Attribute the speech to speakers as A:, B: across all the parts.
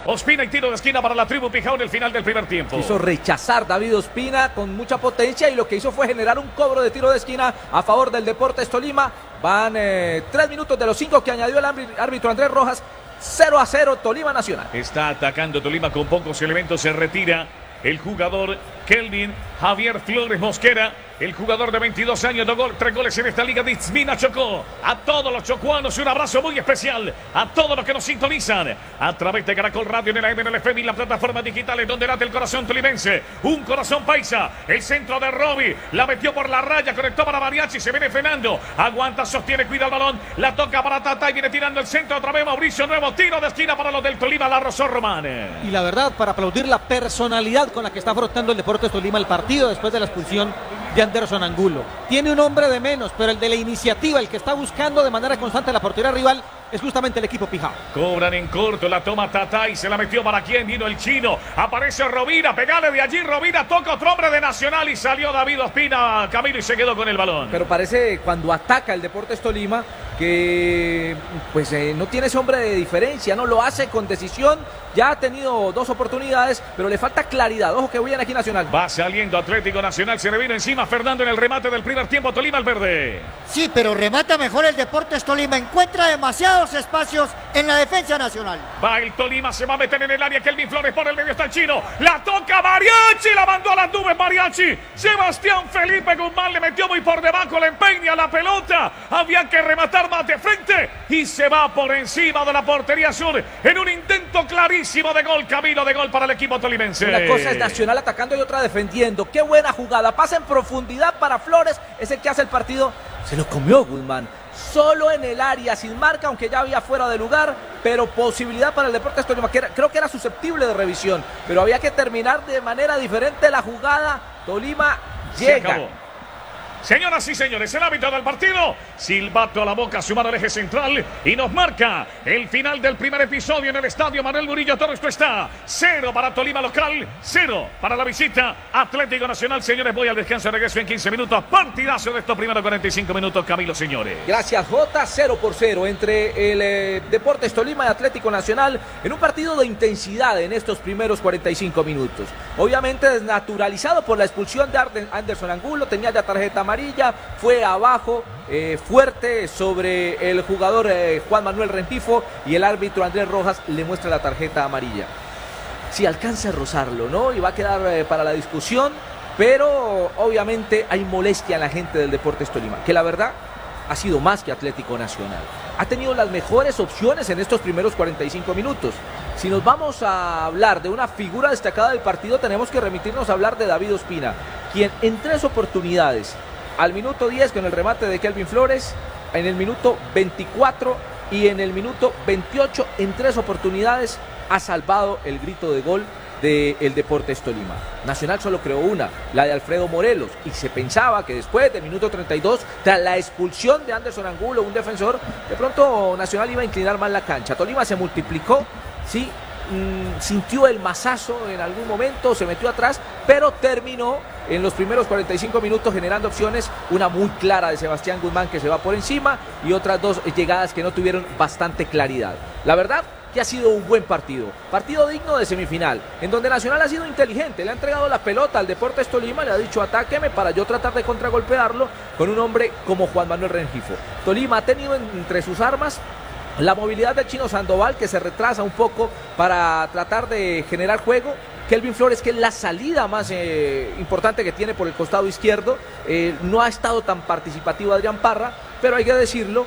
A: Ospina y tiro de esquina para la tribu Pijao en el final del primer tiempo.
B: Quiso rechazar David Ospina con mucha potencia y lo que hizo fue generar un cobro de tiro de esquina a favor del Deportes Tolima. Van 3 minutos de los 5 que añadió el árbitro Andrés Rojas. 0-0 Tolima Nacional.
A: Está atacando Tolima con pocos elementos, se retira el jugador Kelvin Javier Flores Mosquera, el jugador de 22 años, 3 goles en esta liga de Itzmina Chocó. A todos los chocuanos un abrazo muy especial, a todos los que nos sintonizan a través de Caracol Radio en la MNLFM y la plataforma digital en donde late el corazón tolimense, un corazón paisa, el centro de Roby, la metió por la raya, conectó para Mariachi, se viene frenando, aguanta, sostiene, cuida el balón, la toca para Tata y viene tirando el centro otra vez Mauricio Nuevo, tiro de esquina para los del Tolima, la rozó Román.
C: Y la verdad, para aplaudir la personalidad con la que está afrontando el Deportes Tolima el partido después de la expulsión de Anderson Angulo. Tiene un hombre de menos, pero el de la iniciativa, el que está buscando de manera constante la portería rival, es justamente el equipo Pijao.
A: Cobran en corto, la toma Tata y se la metió para quién, vino el chino, aparece Rovira, pegale de allí, Rovira toca otro hombre de Nacional y salió David Ospina, Camilo, y se quedó con el balón.
B: Pero parece cuando ataca el Deportes Tolima que pues no tiene ese hombre de diferencia, no lo hace con decisión, ya ha tenido 2 oportunidades, pero le falta claridad. Ojo que bien aquí Nacional.
A: Va saliendo Atlético Nacional, se le vino encima Fernando en el remate del primer tiempo, Tolima al verde.
D: Sí, pero remata mejor el Deportes Tolima, encuentra demasiados espacios en la defensa nacional.
A: Va el Tolima, se va a meter en el área, Kelvin Flores por el medio está el chino, la toca Mariachi, la mandó a las nubes Mariachi, Sebastián Felipe Guzmán le metió muy por debajo, le empeña la pelota, había que rematar más de frente y se va por encima de la portería sur en un intento clarísimo de gol, Camilo, de gol para el equipo tolimense.
B: Una cosa es Nacional atacando y otra defendiendo. Qué buena jugada, pasa en profundidad para Flores, es el que hace el partido. Se lo comió Guzmán, solo en el área, sin marca, aunque ya había fuera de lugar, pero posibilidad para el Deportes Tolima, creo que era susceptible de revisión, pero había que terminar de manera diferente la jugada. Tolima llega.
A: Señoras y señores, el árbitro del partido, silbato a la boca, sumado al eje central y nos marca el final del primer episodio en el estadio Manuel Murillo Toro. Esto está 0 para Tolima local, 0 para la visita Atlético Nacional. Señores, voy al descanso, regreso en 15 minutos. Partidazo de estos primeros 45 minutos, Camilo, señores.
B: Gracias, Jota. 0-0 entre el Deportes Tolima y Atlético Nacional en un partido de intensidad en estos primeros 45 minutos. Obviamente desnaturalizado por la expulsión de Anderson Angulo, tenía ya tarjeta amarilla, fue abajo fuerte sobre el jugador Juan Manuel Rengifo y el árbitro Andrés Rojas le muestra la tarjeta amarilla. Si alcanza a rozarlo, ¿no? Y va a quedar para la discusión, pero obviamente hay molestia en la gente del Deportes Tolima, que la verdad ha sido más que Atlético Nacional. Ha tenido las mejores opciones en estos primeros 45 minutos. Si nos vamos a hablar de una figura destacada del partido, tenemos que remitirnos a hablar de David Ospina, quien en 3 oportunidades, al minuto 10 con el remate de Kelvin Flores, en el minuto 24 y en el minuto 28, en 3 oportunidades, ha salvado el grito de gol del Deportes Tolima. Nacional solo creó una, la de Alfredo Morelos, y se pensaba que después del minuto 32, tras la expulsión de Anderson Angulo, un defensor, de pronto Nacional iba a inclinar más la cancha. Tolima se multiplicó, sí, sintió el mazazo en algún momento, se metió atrás, pero terminó en los primeros 45 minutos generando opciones, una muy clara de Sebastián Guzmán que se va por encima y otras 2 llegadas que no tuvieron bastante claridad. La verdad que ha sido un buen partido digno de semifinal, en donde Nacional ha sido inteligente, le ha entregado la pelota al Deportes Tolima, le ha dicho atáqueme para yo tratar de contragolpearlo con un hombre como Juan Manuel Rengifo. Tolima ha tenido entre sus armas la movilidad del chino Sandoval, que se retrasa un poco para tratar de generar juego. Kelvin Flores, que es la salida más importante que tiene por el costado izquierdo. No ha estado tan participativo Adrián Parra, pero hay que decirlo,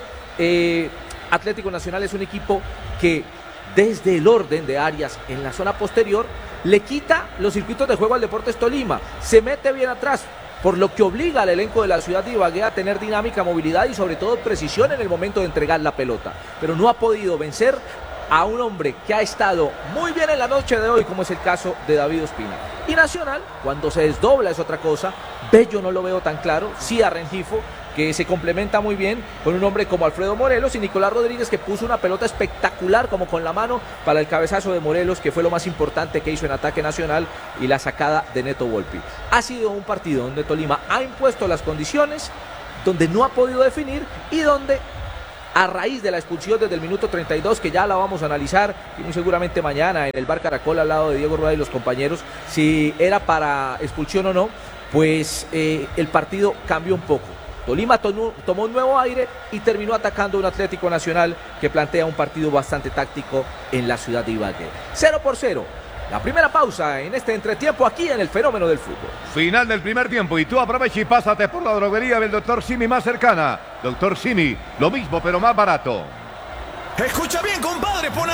B: Atlético Nacional es un equipo que desde el orden de áreas en la zona posterior le quita los circuitos de juego al Deportes Tolima, se mete bien atrás, por lo que obliga al elenco de la ciudad de Ibagué a tener dinámica, movilidad y sobre todo precisión en el momento de entregar la pelota, pero no ha podido vencer a un hombre que ha estado muy bien en la noche de hoy, como es el caso de David Ospina. Y Nacional, cuando se desdobla es otra cosa. Bello no lo veo tan claro, sí a Rengifo, que se complementa muy bien con un hombre como Alfredo Morelos, y Nicolás Rodríguez, que puso una pelota espectacular como con la mano para el cabezazo de Morelos, que fue lo más importante que hizo en ataque Nacional, y la sacada de Neto Volpi. Ha sido un partido donde Tolima ha impuesto las condiciones, donde no ha podido definir y donde a raíz de la expulsión desde el minuto 32, que ya la vamos a analizar y muy seguramente mañana en el Bar Caracol al lado de Diego Rueda y los compañeros, si era para expulsión o no, pues el partido cambió un poco. Tolima tomó un nuevo aire y terminó atacando a un Atlético Nacional que plantea un partido bastante táctico en la ciudad de Ibagué. 0-0. La primera pausa en este entretiempo aquí en el Fenómeno del Fútbol.
E: Final del primer tiempo y tú aprovecha y pásate por la droguería del Dr. Simi más cercana. Dr. Simi, lo mismo pero más barato.
F: Escucha bien, compadre, pon